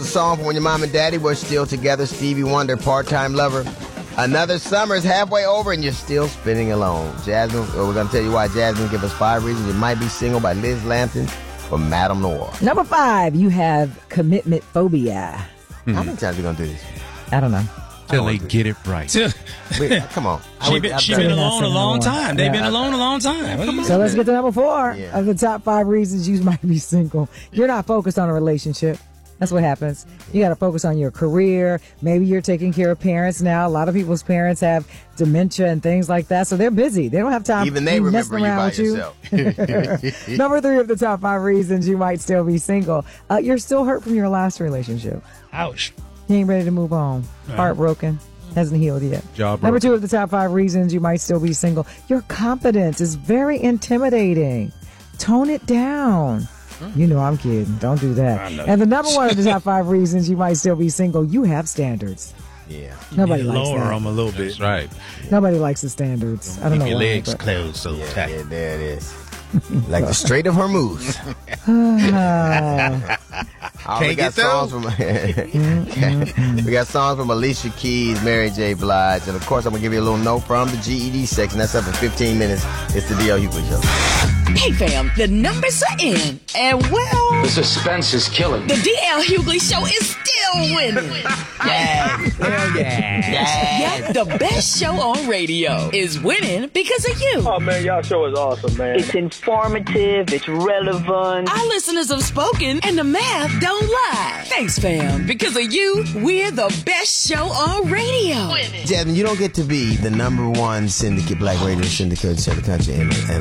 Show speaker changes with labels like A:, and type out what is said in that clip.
A: a song from when your mom and daddy were still together. Stevie Wonder, Part-Time Lover. Another summer is halfway over and you're still spinning alone. Jasmine, we're going to tell you why. Jasmine, give us 5 reasons you might be single by Liz Lampton from Madame Noir.
B: Number 5, you have commitment phobia.
A: How many times are we going to do this?
B: I don't know.
C: Till they get it right.
A: Wait, come on.
D: She been alone a long time. They've been alone a long time.
B: So let's get to number 4
A: Yeah.
B: of the top 5 reasons you might be single. You're not focused on a relationship. That's what happens. You got to focus on your career. Maybe you're taking care of parents now. A lot of people's parents have dementia and things like that, so they're busy. They don't have time.
A: Even they remember you by yourself.
B: Number 3 of the top 5 reasons you might still be single. You're still hurt from your last relationship.
D: Ouch.
B: You ain't ready to move on. Heartbroken. Hasn't healed yet. Number 2 of the top 5 reasons you might still be single. Your confidence is very intimidating. Tone it down. You know I'm kidding. Don't do that. And the number 1 of the top 5 reasons you might still be single, you have standards.
A: Yeah.
B: Nobody likes
D: Lower
B: that.
D: them a little bit.
C: That's right.
B: Nobody likes the standards. I don't know
D: Keep your
B: why,
D: legs
B: but-
D: closed so tight.
A: Yeah, there it is. Like the Strait of Hormuz. We got songs from we got songs from Alicia Keys, Mary J. Blige, and of course I'm gonna give you a little note from the GED section. That's up in 15 minutes. It's the D.L. Hughley Show.
E: Hey fam, the numbers are in, and well,
F: The suspense is killing.
E: the DL Hughley Show is still winning. Yep, the best show on radio is winning because of you.
G: Oh man, y'all show is awesome, man.
H: It's informative, it's relevant.
E: Our listeners have spoken, and the math don't lie. Thanks, fam. Because of you, we're the best show on radio.
A: Jasmine, you don't get to be the number 1 syndicate, black radio syndicate in the country and